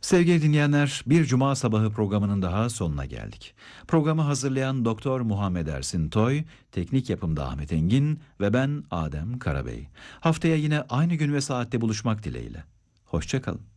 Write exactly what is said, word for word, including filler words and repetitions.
Sevgili dinleyenler, bir Cuma sabahı programının daha sonuna geldik. Programı hazırlayan Doktor Muhammed Ersin Toy, teknik yapımda Ahmet Engin ve ben Adem Karabey. Haftaya yine aynı gün ve saatte buluşmak dileğiyle. Hoşça kalın.